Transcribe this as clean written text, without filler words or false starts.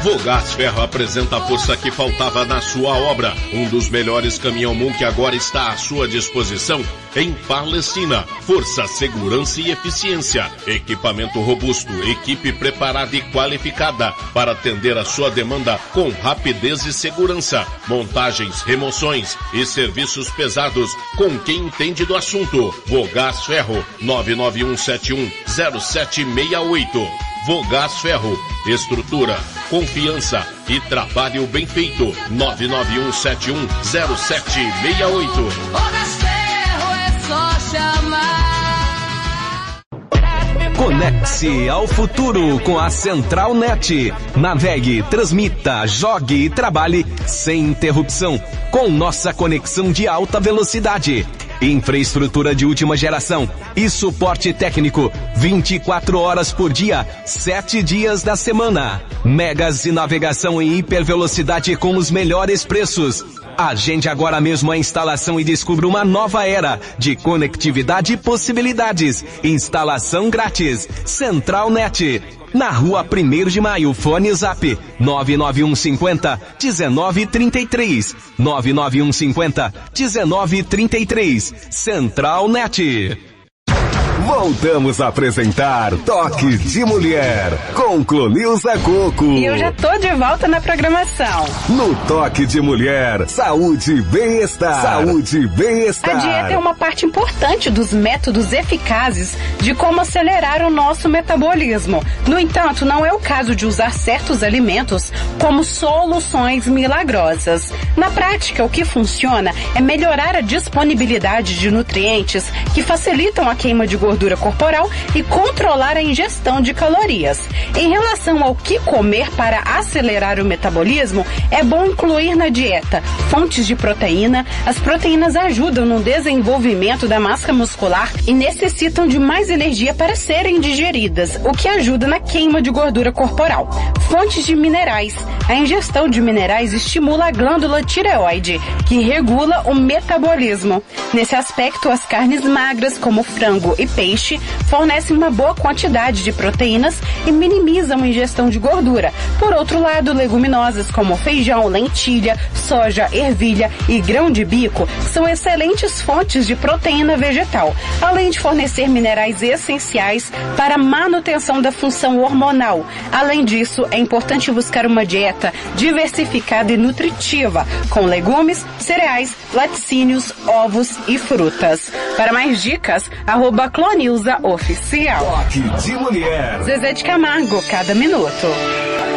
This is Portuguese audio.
Vogás Ferro apresenta a força que faltava na sua obra. Um dos melhores caminhão-mum que agora está à sua disposição em Palestina. Força, segurança e eficiência. Equipamento robusto, equipe preparada e qualificada para atender a sua demanda com rapidez e segurança. Montagens, remoções e serviços pesados com quem entende do assunto. Vogás Ferro, 991710768. Vogás Ferro, estrutura, confiança e trabalho bem feito. 991710768. Vogás Ferro é só chamar. Conecte ao futuro com a Central Net. Navegue, transmita, jogue e trabalhe sem interrupção com nossa conexão de alta velocidade. Infraestrutura de última geração e suporte técnico 24 horas por dia, 7 dias da semana. Megas de navegação em hipervelocidade com os melhores preços. Agende agora mesmo a instalação e descubra uma nova era de conectividade e possibilidades. Instalação grátis. Central Net. Na rua 1º de Maio, fone Zap 99150-1933. 99150-1933. Central Net. Voltamos a apresentar Toque de Mulher com Clonilza Coco. E eu já tô de volta na programação. No Toque de Mulher, saúde e bem-estar. Saúde e bem-estar. A dieta é uma parte importante dos métodos eficazes de como acelerar o nosso metabolismo. No entanto, não é o caso de usar certos alimentos como soluções milagrosas. Na prática, o que funciona é melhorar a disponibilidade de nutrientes que facilitam a queima de gordura corporal e controlar a ingestão de calorias. Em relação ao que comer para acelerar o metabolismo, é bom incluir na dieta fontes de proteína. As proteínas ajudam no desenvolvimento da massa muscular e necessitam de mais energia para serem digeridas, o que ajuda na queima de gordura corporal. Fontes de minerais. A ingestão de minerais estimula a glândula tireoide, que regula o metabolismo. Nesse aspecto, as carnes magras, como frango e peixe, fornecem uma boa quantidade de proteínas e minimizam a ingestão de gordura. Por outro lado, leguminosas como feijão, lentilha, soja, ervilha e grão de bico são excelentes fontes de proteína vegetal, além de fornecer minerais essenciais para a manutenção da função hormonal. Além disso, é importante buscar uma dieta diversificada e nutritiva, com legumes, cereais, laticínios, ovos e frutas. Para mais dicas, @Clonilza Oficial. Toque de Mulher. Zezé de Camargo, cada minuto.